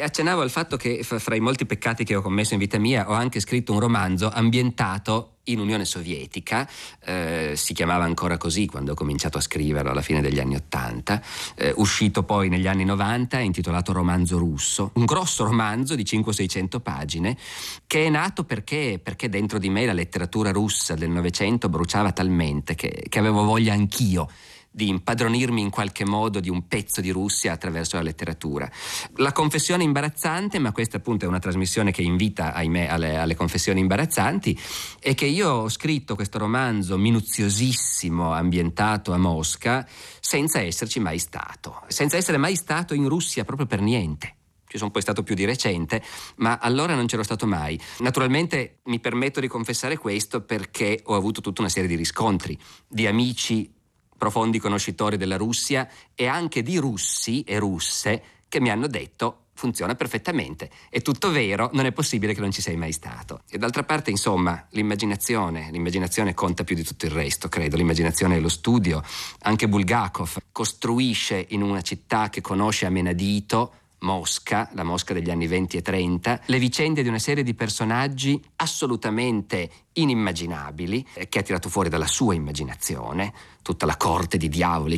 E accennavo al fatto che fra i molti peccati che ho commesso in vita mia ho anche scritto un romanzo ambientato in Unione Sovietica, si chiamava ancora così quando ho cominciato a scriverlo alla fine degli anni '80, uscito poi negli anni '90, intitolato Romanzo russo, un grosso romanzo di 500-600 pagine che è nato perché dentro di me la letteratura russa del Novecento bruciava talmente che avevo voglia anch'io di impadronirmi in qualche modo di un pezzo di Russia attraverso la letteratura. La confessione imbarazzante, ma questa appunto è una trasmissione che invita, ahimè, alle confessioni imbarazzanti, è che io ho scritto questo romanzo minuziosissimo ambientato a Mosca senza esserci mai stato, senza essere mai stato in Russia proprio per niente. Ci sono poi stato più di recente, ma allora non c'ero stato mai. Naturalmente mi permetto di confessare questo perché ho avuto tutta una serie di riscontri, di amici profondi conoscitori della Russia e anche di russi e russe che mi hanno detto funziona perfettamente, è tutto vero, non è possibile che non ci sei mai stato. E d'altra parte, insomma, l'immaginazione conta più di tutto il resto, credo. L'immaginazione è lo studio. Anche Bulgakov costruisce in una città che conosce a menadito, Mosca, la Mosca degli anni 20 e 30, le vicende di una serie di personaggi assolutamente inimmaginabili che ha tirato fuori dalla sua immaginazione, tutta la corte di diavoli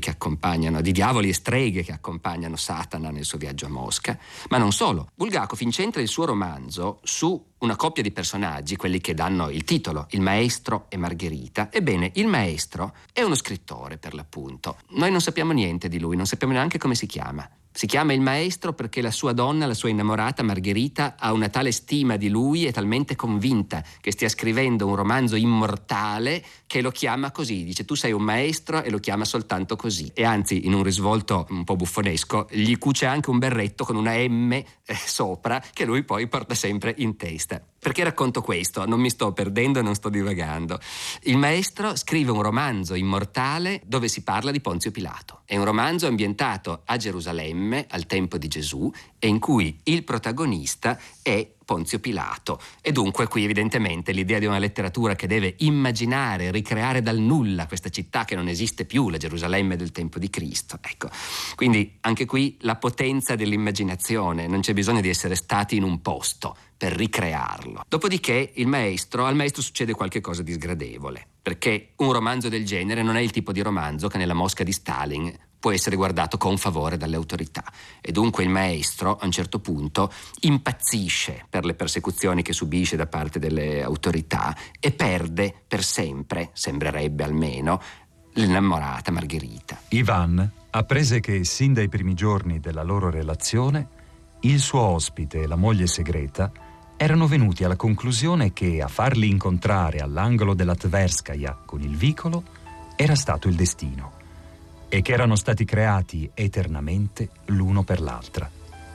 e streghe che accompagnano Satana nel suo viaggio a Mosca. Ma non solo, Bulgakov incentra il suo romanzo su una coppia di personaggi, quelli che danno il titolo, il maestro e Margherita. Ebbene, il maestro è uno scrittore, per l'appunto. Noi non sappiamo niente di lui, non sappiamo neanche come si chiama. Si chiama il maestro perché la sua donna, la sua innamorata Margherita, ha una tale stima di lui, è talmente convinta che stia scrivendo un romanzo immortale che lo chiama così. Dice: tu sei un maestro, e lo chiama soltanto così. E anzi, in un risvolto un po' buffonesco, gli cuce anche un berretto con una M sopra che lui poi porta sempre in testa. Perché racconto questo? Non mi sto perdendo e non sto divagando. Il maestro scrive un romanzo immortale dove si parla di Ponzio Pilato. È un romanzo ambientato a Gerusalemme, al tempo di Gesù, e in cui il protagonista è Ponzio Pilato. E dunque qui evidentemente l'idea di una letteratura che deve immaginare, ricreare dal nulla questa città che non esiste più, la Gerusalemme del tempo di Cristo. Ecco, quindi anche qui la potenza dell'immaginazione, non c'è bisogno di essere stati in un posto per ricrearlo. Dopodiché al maestro succede qualche cosa di sgradevole, perché un romanzo del genere non è il tipo di romanzo che nella Mosca di Stalin può essere guardato con favore dalle autorità. E dunque il maestro a un certo punto impazzisce per le persecuzioni che subisce da parte delle autorità e perde per sempre, sembrerebbe almeno, l'innamorata Margherita. Ivan apprese che sin dai primi giorni della loro relazione il suo ospite e la moglie segreta erano venuti alla conclusione che a farli incontrare all'angolo della Tverskaya con il vicolo era stato il destino e che erano stati creati eternamente l'uno per l'altra.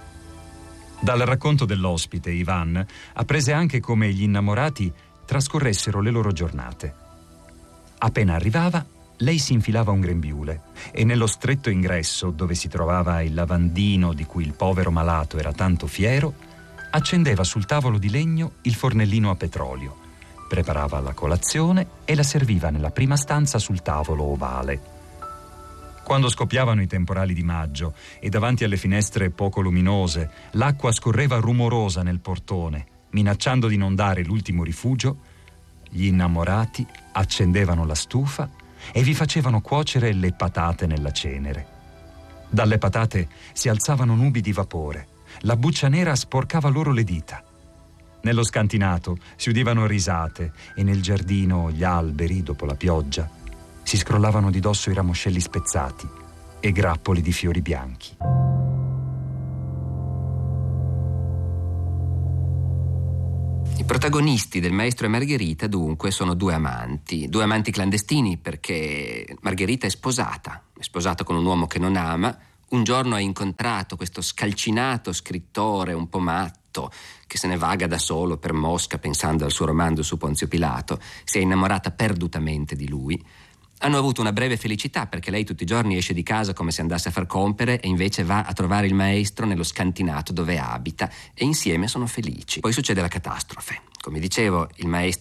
Dal racconto dell'ospite, Ivan apprese anche come gli innamorati trascorressero le loro giornate. Appena arrivava, lei si infilava un grembiule e nello stretto ingresso, dove si trovava il lavandino di cui il povero malato era tanto fiero, accendeva sul tavolo di legno il fornellino a petrolio, preparava la colazione e la serviva nella prima stanza sul tavolo ovale. Quando scoppiavano i temporali di maggio e davanti alle finestre poco luminose l'acqua scorreva rumorosa nel portone, minacciando di inondare l'ultimo rifugio, gli innamorati accendevano la stufa e vi facevano cuocere le patate nella cenere. Dalle patate si alzavano nubi di vapore, la buccia nera sporcava loro le dita. Nello scantinato si udivano risate e nel giardino gli alberi, dopo la pioggia, si scrollavano di dosso i ramoscelli spezzati e grappoli di fiori bianchi. I protagonisti del Maestro e Margherita dunque sono due amanti clandestini, perché Margherita è sposata con un uomo che non ama. Un giorno ha incontrato questo scalcinato scrittore un po' matto che se ne vaga da solo per Mosca pensando al suo romanzo su Ponzio Pilato. Si è innamorata perdutamente di lui. Hanno avuto una breve felicità, perché lei tutti i giorni esce di casa come se andasse a far compere e invece va a trovare il maestro nello scantinato dove abita, e insieme sono felici. Poi succede la catastrofe. Come dicevo, il maestro